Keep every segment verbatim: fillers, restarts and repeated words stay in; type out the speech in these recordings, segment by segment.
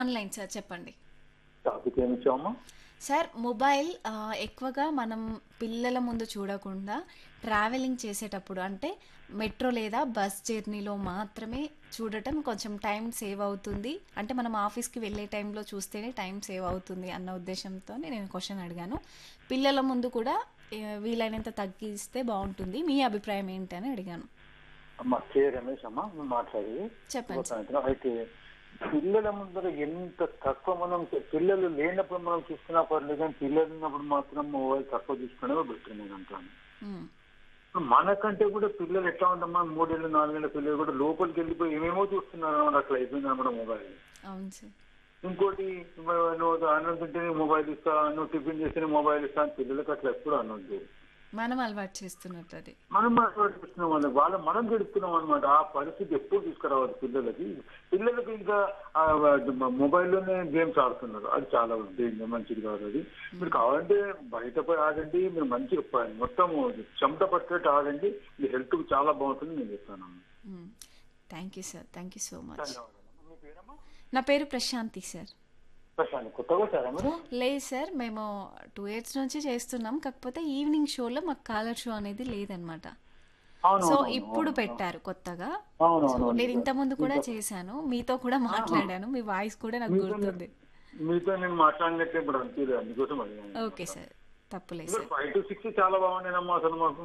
Online sir చెప్పండి. Topic ఏమిచ్చావమ్మా? Sir mobile ఆహ్, ఎక్కువగా మనం పిల్లల ముందు చూడకుండా ట్రావెలింగ్ చేసేటప్పుడు అంటే మెట్రో లేదా బస్ జర్నీలో మాత్రమే చూడటం కొంచెం టైం సేవ్ అవుతుంది. అంటే మనం ఆఫీస్‌కి వెళ్ళే టైంలో చూస్తేనే టైం సేవ్ అవుతుంది అన్న ఉద్దేశ్యంతోనే నేను క్వెషన్ అడిగాను. పిల్లల ముందు కూడా ఆహ్, వీలైనంత తగ్గిస్తే బావుంటుంది. మీ అభిప్రాయం ఏంటి అని అడిగాను. అమ్మ కే రమేష్ అమ్మా నువ్వు మాట్లాడేది. శుభ చెప్పండి సార్. సాయంత్రం. అయితే పిల్లల ముందర ఎంత తక్కువ మనం పిల్లలు లేనప్పుడు మనం చూసుకున్నా పర్లేదు, కానీ పిల్లలు ఉన్నప్పుడు మాత్రం మొబైల్ తక్కువ చూసుకునే బెటర్ నేను అంటాను. హ్మ్. ఇప్పుడు మనకంటే కూడా పిల్లలు ఎట్లా ఉండమ్మా, మూడేళ్ళు నాలుగేళ్ల పిల్లలు కూడా లోపలికి వెళ్ళిపోయి ఏమేమో చూస్తున్నారు అన్నమాట. అట్లా అయిపోయింది అన్నమాట మొబైల్. అవును సార్. ఇంకోటి మ- నువ్వు అన్నం తింటేనే మొబైల్ ఇస్తా, నువ్వు టిఫిన్ చేస్తేనే మొబైల్ ఇస్తా అని పిల్లలకి అట్లా ఎప్పుడు అనొద్దు. మనం అలవాటు చేస్తున్నట్టు అది. మనం మాట్లాడుతున్నాం వాళ్ళ వాళ్ళ మనం గడుపుతున్నాం అనమాట. ఆ పరిస్థితి ఎప్పుడు తీసుకురావద్దు పిల్లలకి. పిల్లలకి ఇంకా ఆ మొబైల్లోనే గేమ్స్ ఆడుతున్నారు, అది చాలా డేంజర్, మంచిది కాదు అది. మీరు హ్మ్. కావాలంటే బయట పోయి ఆడండి, మీరు మంచిగా ప- మొత్తం చెమట పట్టేట్టు ఆడండి, మీ హెల్త్ చాలా బాగుంటుంది నేను చెప్తాను. హ్మ్. Thank you sir. Thank you so much. ధన్యవాదాలు. మీ పేరమ్మా? నా పేరు ప్రశాంతి సార్. ప్రశాంత్, కొత్తగా వచ్చారా మీరు? లేదు సార్. మేము రెండు ఇయర్స్ నుంచి చేస్తున్నాం. కాకపోతే ఈవినింగ్ షోలో మాకు కాలర్ షో అనేది లేదనమాట. సో, అవునవునవును, ఇప్పుడు అవును పెట్టారు కొత్తగా. సో, అవునవును నేను ఇంతకుముందు కూడా ఇంకా చేశాను. మీతో కూడా ఆహా. మాట్లాడాను. మీ వాయిస్ కూడా నాకు మీతో గుర్తుంది. మీతో నేను మాట్లాడినట్టే ఇప్పుడు అనిపించలేదు, అందుకోసం అడిగాను ఓకే అనమాట. సార్. తప్పులేదు ఇంకా సార్. ఫైవ్ టు సిక్స్ చాలా బాగుండేనమ్మా అసలు మాకు.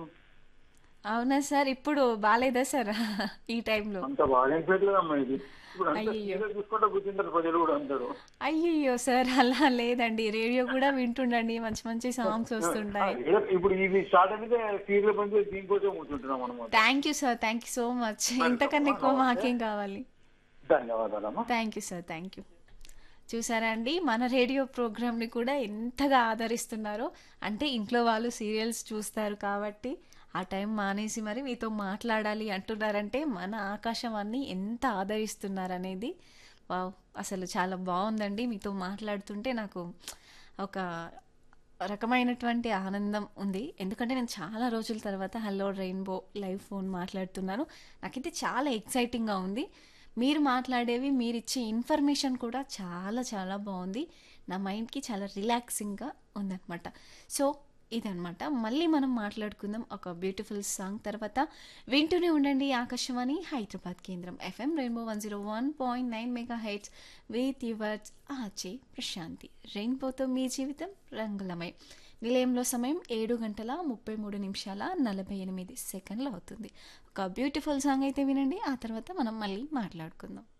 అవునా సార్? ఇప్పుడు బాలేదా సార్ ఈ టైంలో? అంత బాగా అనిపించలేదమ్మా ఇది. ఇప్పుడు అంతా అయ్యయ్యో! సీరియల్ చూసుకుంటూ కూర్చుంటారు ప్రజలు కూడా అందరూ. అయ్యయ్యో! సార్ అలా లేదండి. రేడియో కూడా వింటుండండి. మంచి మంచి సాంగ్స్ ఆ, వస్తుంటాయి. ఏదో ఇప్పుడు ఇవి స్టార్ట్ అయితే సీరియల్ పని చేసి దీనికోసం కూర్చుంటున్నాం అనమాట. Thank you sir. Thank you so much. Welcome ఇంతకన్నా అమ్మా, ఎక్కువ నమస్తే, మాకేం కావాలి. ధన్యవాదాలమ్మా. Thank you sir. Thank you. చూసారా అండి మన రేడియో ప్రోగ్రామ్ని కూడా ఎంతగా ఆదరిస్తున్నారో. అంటే ఇంట్లో వాళ్ళు సీరియల్స్ చూస్తారు కాబట్టి ఆ టైం మానేసి మరి మీతో మాట్లాడాలి అంటున్నారంటే మన ఆకాశవాణి ఎంత ఆదరిస్తున్నారనేది. వావ్! అసలు చాలా బాగుందండి. మీతో మాట్లాడుతుంటే నాకు ఒక రకమైనటువంటి ఆనందం ఉంది. ఎందుకంటే నేను చాలా రోజుల తర్వాత హలో రెయిన్బో లైవ్ ఫోన్ మాట్లాడుతున్నాను. నాకైతే చాలా ఎక్సైటింగ్‌గా ఉంది. మీరు మాట్లాడేవి, మీరిచ్చే ఇన్ఫర్మేషన్ కూడా చాలా చాలా బాగుంది. నా మైండ్‌కి చాలా రిలాక్సింగ్‌గా ఉందనమాట. సో, ఇదనమాట. మళ్ళీ మనం మాట్లాడుకుందాం ఒక బ్యూటిఫుల్ సాంగ్ తర్వాత. వింటూనే ఉండండి ఆకాశవాణి హైదరాబాద్ కేంద్రం FM rainbow one zero one point nine mega hertz with yours RJ Prashanti. రెయిన్బోతో మీ జీవితం రంగులమయం. నిలయంలో సమయం ఏడు గంటల ముప్పై మూడు నిమిషాల నలభై ఎనిమిది సెకండ్లు అవుతుంది. ఒక బ్యూటిఫుల్ సాంగ్ అయితే వినండి. ఆ తర్వాత మనం మళ్ళీ మాట్లాడుకుందాం.